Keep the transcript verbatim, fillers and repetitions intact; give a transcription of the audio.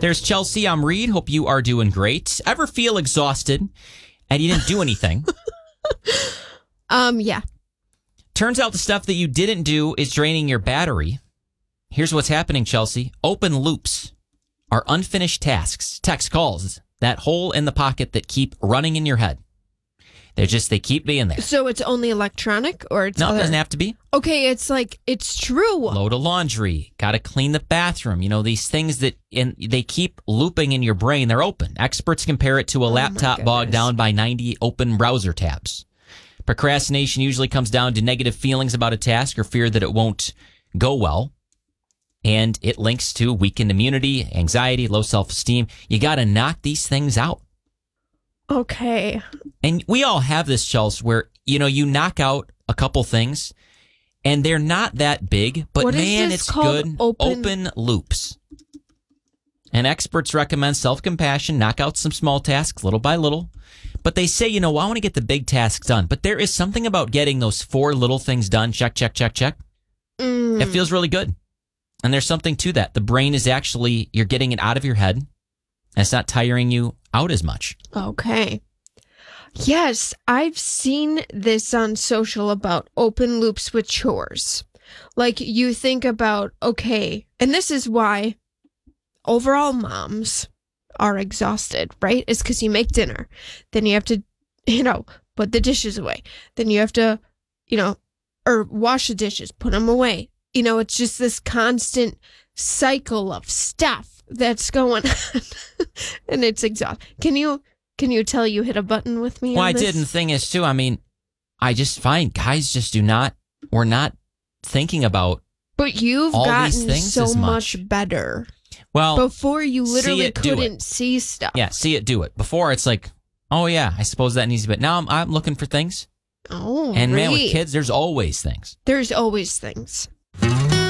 There's Chelsea. I'm Reed. Hope you are doing great. Ever feel exhausted and you didn't do anything? um, yeah. Turns out the stuff that you didn't do is draining your battery. Here's what's happening, Chelsea. Open loops are unfinished tasks, text calls, that hole in the pocket that keep running in your head. They're just, they keep being there. So it's only electronic or it's No, other? it doesn't have to be. Okay, it's like, it's true. Load of laundry. Got to clean the bathroom. You know, these things that in, they keep looping in your brain. They're open. Experts compare it to a Oh laptop bogged down by ninety open browser tabs. Procrastination usually comes down to negative feelings about a task or fear that it won't go well. And it links to weakened immunity, anxiety, low self-esteem. You got to knock these things out. Okay. And we all have this, Chelsea, where, you know, you knock out a couple things and they're not that big, but What is man, this it's called? good. Open- Open loops. And experts recommend self-compassion, knock out some small tasks little by little. But they say, you know, I want to get the big tasks done. But there is something about getting those four little things done, check, check, check, check. Mm. It feels really good. And there's something to that. The brain is actually, you're getting it out of your head. And it's not tiring you out as much. Okay. Yes, I've seen this on social about open loops with chores. Like you think about, okay, and this is why overall moms are exhausted, right? It's because you make dinner. Then you have to, you know, put the dishes away. Then you have to, you know, or wash the dishes, put them away. You know, it's just this constant cycle of stuff that's going on. And it's exhausting. Can you can you tell you hit a button with me Well, on I this? did. And the thing is, too, I mean, I just find guys just do not, we're not thinking about But you've all gotten these things so as much. much better. Well, Before you see literally it, do it. couldn't see stuff. Yeah, see it, do it. Before it's like, oh yeah, I suppose that needs to be. Now I'm, I'm looking for things. Oh, And man, with Reed. kids, there's always things. There's always things.